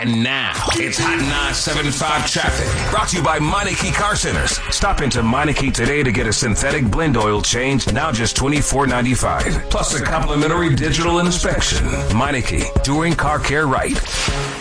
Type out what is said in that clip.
And now, it's Hot 975 traffic. Brought to you by Meineke Car Centers. Stop into Meineke today to get a synthetic blend oil change, now just $24.95. Plus a complimentary digital inspection. Meineke, doing car care right.